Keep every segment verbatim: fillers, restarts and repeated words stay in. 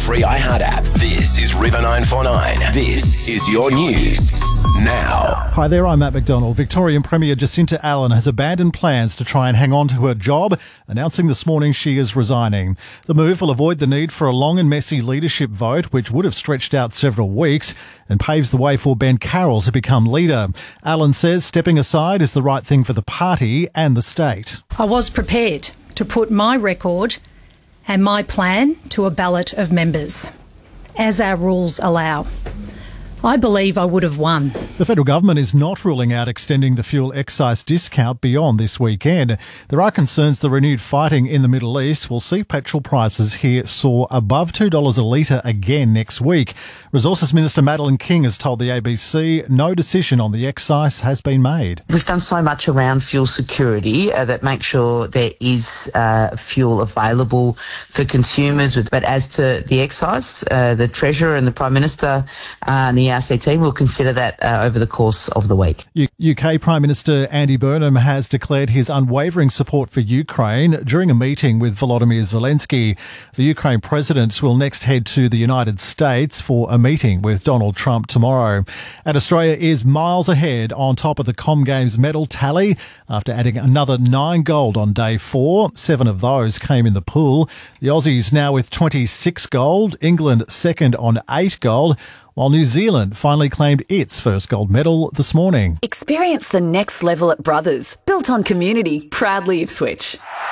free iHeart app. This is River nine four nine. This is your news now. Hi there, I'm Matt McDonald. Victorian Premier Jacinta Allen has abandoned plans to try and hang on to her job, announcing this morning she is resigning. The move will avoid the need for a long and messy leadership vote, which would have stretched out several weeks, and paves the way for Ben Carroll to become leader. Allen says stepping aside is the right thing for the party and the state. I was prepared to put my record and my plan to a ballot of members, as our rules allow. I believe I would have won. The federal government is not ruling out extending the fuel excise discount beyond this weekend. There are concerns the renewed fighting in the Middle East will see petrol prices here soar above two dollars a litre again next week. Resources Minister Madeleine King has told the A B C no decision on the excise has been made. We've done so much around fuel security uh, that makes sure there is uh, fuel available for consumers. But as to the excise, uh, the Treasurer and the Prime Minister uh, and the R C T will consider that uh, over the course of the week. U K Prime Minister Andy Burnham has declared his unwavering support for Ukraine during a meeting with Volodymyr Zelensky. The Ukraine president will next head to the United States for a meeting with Donald Trump tomorrow. And Australia is miles ahead on top of the Com Games medal tally after adding another nine gold on day four. Seven of those came in the pool. The Aussies now with twenty-six gold, England second on eight gold, while New Zealand finally claimed its first gold medal this morning. Experience the next level at Brothers, built on community, proudly Ipswich.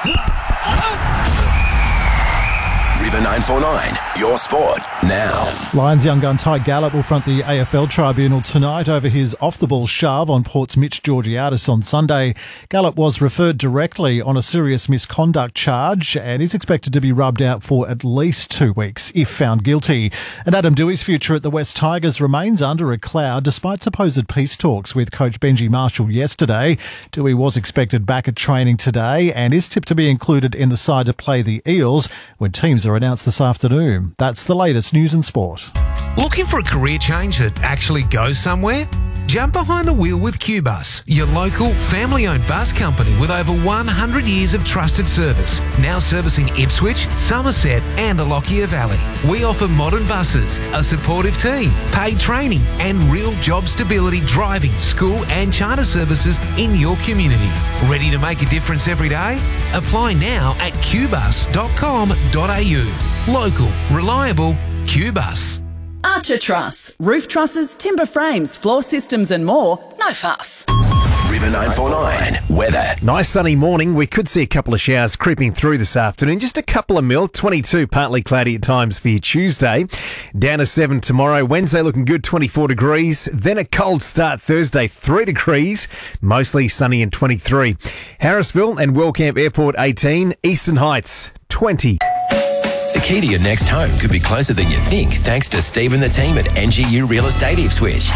River nine four nine, your sport now. Lions young gun Ty Gallup will front the A F L tribunal tonight over his off-the-ball shove on Port's Mitch Georgiadis on Sunday. Gallup was referred directly on a serious misconduct charge and is expected to be rubbed out for at least two weeks if found guilty. And Adam Dewey's future at the West Tigers remains under a cloud despite supposed peace talks with coach Benji Marshall yesterday. Dewey was expected back at training today and is tipped to be included in the side to play the Eels when teams are announced this afternoon. That's the latest news and sport. Looking for a career change that actually goes somewhere? Jump behind the wheel with Qbus, your local family-owned bus company with over one hundred years of trusted service. Now servicing Ipswich, Somerset and the Lockyer Valley. We offer modern buses, a supportive team, paid training and real job stability driving, school and charter services in your community. Ready to make a difference every day? Apply now at qbus dot com dot a u. Local, reliable, Qbus. Archer Truss. Roof trusses, timber frames, floor systems and more. No fuss. River nine four nine, weather. Nice sunny morning. We could see a couple of showers creeping through this afternoon. Just a couple of mil. twenty-two, partly cloudy at times for your Tuesday. Down to seven tomorrow. Wednesday looking good, twenty-four degrees. Then a cold start Thursday, three degrees. Mostly sunny and twenty-three. Harrisville and Wellcamp Airport, eighteen. Eastern Heights, twenty. The key to your next home could be closer than you think, thanks to Steve and the team at N G U Real Estate Ipswich.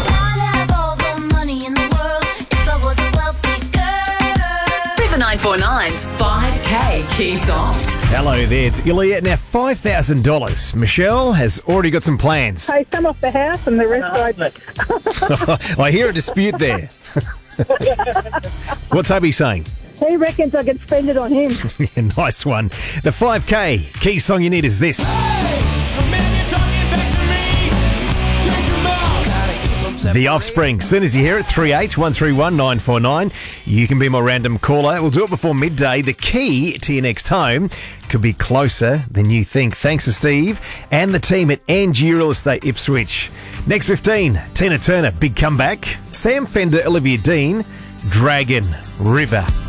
River nine four nine's five K key songs. Hello there, it's Ilya. Now, five thousand dollars. Michelle has already got some plans. Pay some off the house and the rest I... I hear a dispute there. What's hubby saying? He reckons I can spend it on him. Nice one. The five K key song you need is this. The Offspring. Soon as you hear it, three eight one three one nine four nine. You can be my random caller. We'll do it before midday. The key to your next home could be closer than you think. Thanks to Steve and the team at N G U Real Estate Ipswich. Next fifteen, Tina Turner, big comeback. Sam Fender, Olivia Dean, Dragon River.